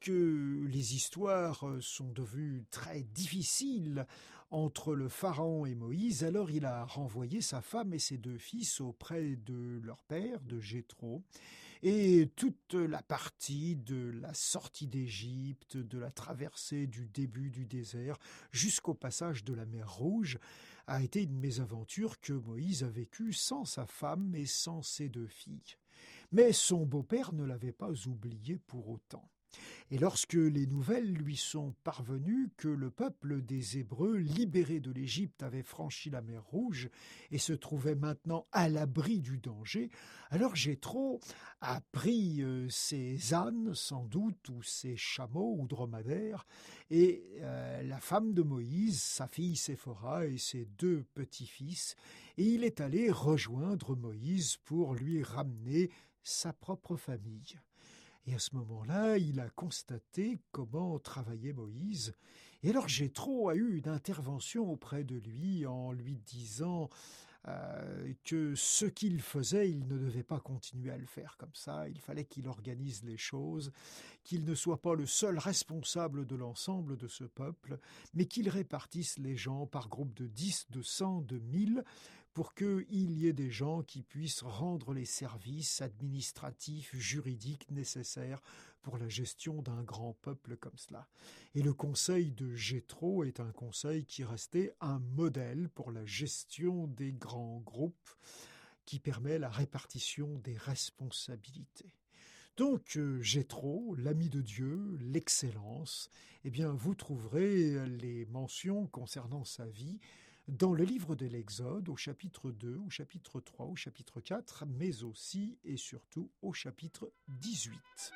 que les histoires sont devenues très difficiles entre le pharaon et Moïse, alors il a renvoyé sa femme et ses 2 fils auprès de leur père, de Jéthro. Et toute la partie de la sortie d'Égypte, de la traversée du début du désert jusqu'au passage de la mer Rouge a été une mésaventure que Moïse a vécue sans sa femme et sans ses 2 filles. Mais son beau-père ne l'avait pas oublié pour autant. Et lorsque les nouvelles lui sont parvenues que le peuple des Hébreux, libéré de l'Égypte, avait franchi la mer Rouge et se trouvait maintenant à l'abri du danger, alors Jéthro a pris ses ânes, sans doute, ou ses chameaux ou dromadaires, et la femme de Moïse, sa fille Séphora et ses 2 petits-fils, et il est allé rejoindre Moïse pour lui ramener sa propre famille. Et à ce moment-là, il a constaté comment travaillait Moïse. Et alors Jéthro a eu une intervention auprès de lui en lui disant que ce qu'il faisait, il ne devait pas continuer à le faire comme ça. Il fallait qu'il organise les choses, qu'il ne soit pas le seul responsable de l'ensemble de ce peuple, mais qu'il répartisse les gens par groupe de 10, de 100, de 1000, pour qu'il y ait des gens qui puissent rendre les services administratifs, juridiques nécessaires pour la gestion d'un grand peuple comme cela. Et le conseil de Jéthro est un conseil qui restait un modèle pour la gestion des grands groupes, qui permet la répartition des responsabilités. Donc Jéthro, l'ami de Dieu, l'excellence, eh bien vous trouverez les mentions concernant sa vie dans le livre de l'Exode, au chapitre 2, au chapitre 3, au chapitre 4, mais aussi et surtout au chapitre 18.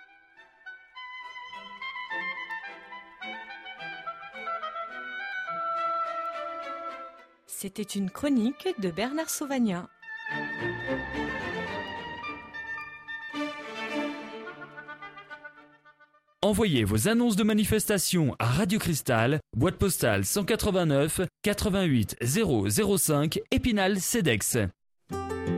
C'était une chronique de Bernard Sauvagnat. Envoyez vos annonces de manifestation à Radio Cristal, boîte postale 189 88 005 Épinal, Cedex.